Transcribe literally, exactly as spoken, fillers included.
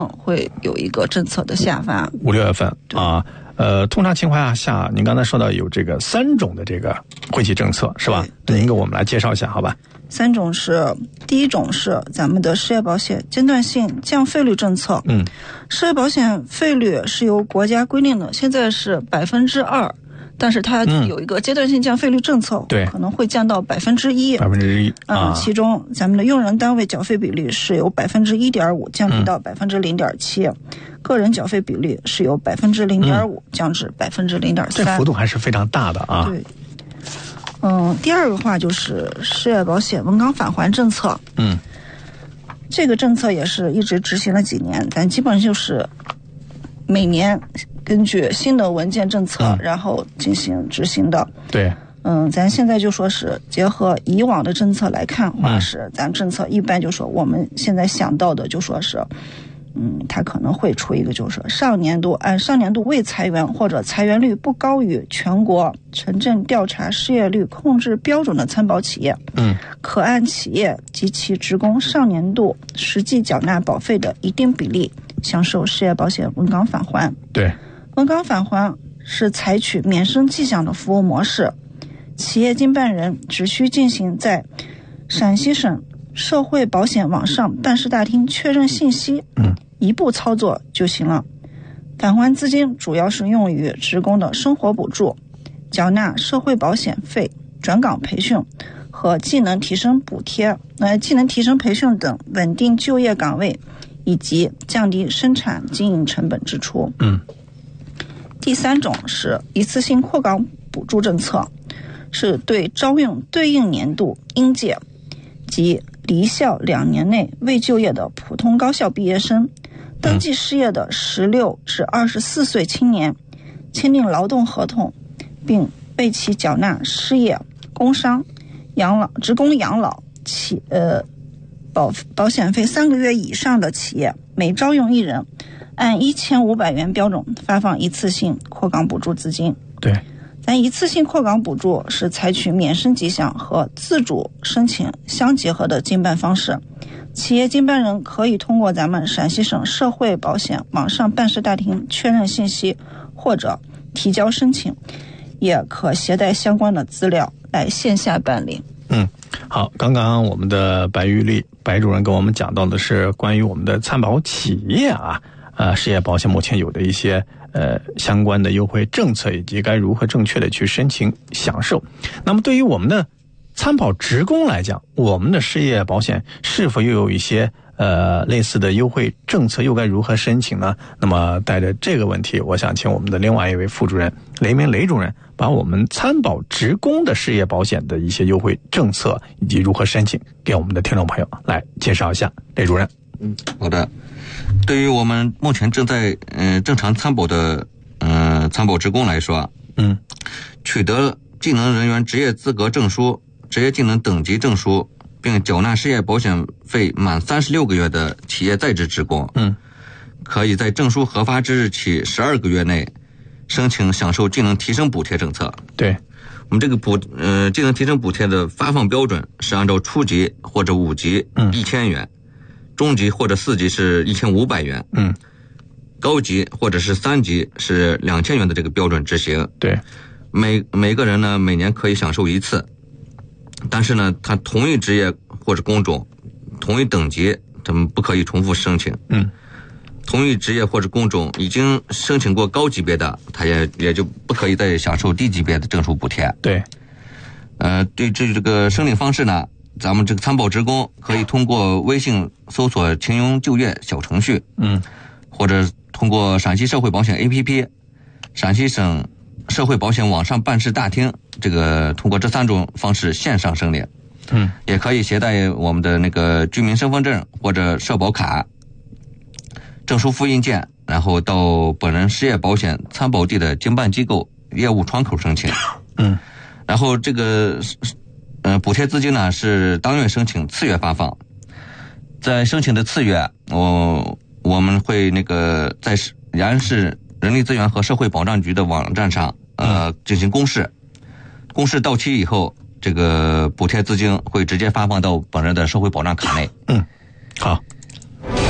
会有一个政策的下发。 五六月份啊，呃，通常情况下，您刚才说到有这个三种的这个惠企政策，是吧？那您给我们来介绍一下，好吧？ 三种是，第一种是咱们的失业保险阶段性降费率政策。 嗯， 失业保险费率是由国家规定的，现在是百分之二，但是它有一个阶段性降费率政策， 对、嗯， 可能会降到百分之一。 百分之一啊， 其中咱们的用人单位缴费比例是由百分之一点五降低到百分之零点七，个人缴费比例是由百分之零点五降至百分之零点三， 这幅度还是非常大的啊。 对。嗯，第二个话就是失业保险稳岗返还政策。 嗯， 这个政策也是一直执行了几年，咱基本就是每年根据新的文件政策、嗯、然后进行执行的。 对。 嗯，咱现在就说是结合以往的政策来看的话，是咱政策一般就说我们现在想到的就说是嗯，它可能会出一个就是上年度按上年度未裁员或者裁员率不高于全国城镇调查失业率控制标准的参保企业， 嗯， 可按企业及其职工上年度实际缴纳保费的一定比例享受失业保险稳岗返还。 对， 稳岗返还是采取免生迹象的服务模式，企业经办人只需进行在陕西省社会保险网上办事大厅确认信息， 嗯， 一步操作就行了。返还资金主要是用于职工的生活补助、缴纳社会保险费、转岗培训和技能提升补贴、呃技能提升培训等稳定就业岗位，以及降低生产经营成本支出。 嗯， 第三种是一次性扩岗补助政策，是对招用对应年度应届及离校两年内未就业的普通高校毕业生，登记失业的十六至二十四岁青年，签订劳动合同并为其缴纳失业、工伤、养老、职工养老企呃保保险费三个月以上的企业，每招用一人，按一千五百元标准发放一次性扩岗补助资金。 对。 咱一次性扩岗补助是采取免生迹象和自主申请相结合的经办方式，企业经办人可以通过咱们陕西省社会保险网上办事大厅确认信息或者提交申请，也可携带相关的资料来线下办理。 嗯，好，刚刚我们的白玉丽白主任跟我们讲到的是关于我们的参保企业啊，呃，失业保险目前有的一些呃相关的优惠政策，以及该如何正确的去申请享受。那么对于我们的参保职工来讲，我们的失业保险是否又有一些呃类似的优惠政策，又该如何申请呢？那么带着这个问题，我想请我们的另外一位副主任雷明雷主任，把我们参保职工的失业保险的一些优惠政策以及如何申请，给我们的听众朋友来介绍一下。雷主任。 嗯，好的。对于我们目前正在嗯、呃、正常参保的嗯、呃、参保职工来说， 嗯， 取得技能人员职业资格证书、职业技能等级证书，并缴纳失业保险费满三十六个月的企业在职职工， 嗯， 可以在证书核发之日起十二个月内申请享受技能提升补贴政策。 对， 我们这个补呃技能提升补贴的发放标准是按照初级或者五级一千元。嗯，中级或者四级是一千五百元， 嗯， 高级或者是三级是两千元的这个标准执行。 对， 每每个人呢每年可以享受一次，但是呢，他同一职业或者工种、同一等级，他们不可以重复申请。 嗯， 同一职业或者工种已经申请过高级别的，他也也就不可以再享受低级别的证书补贴。 对， 呃，对这这个申领方式呢，咱们这个参保职工可以通过微信搜索勤用就业小程序， 嗯， 或者通过陕西社会保险 A P P、陕西省社会保险网上办事大厅，这个通过这三种方式线上申领。 嗯， 也可以携带我们的那个居民身份证或者社保卡、证书复印件，然后到本人失业保险参保地的经办机构业务窗口申请。 嗯， 然后这个呃补贴资金呢是当月申请，次月发放。在申请的次月，我我们会那个在延安市人力资源和社会保障局的网站上呃进行公示，公示到期以后，这个补贴资金会直接发放到本人的社会保障卡内。 嗯，好。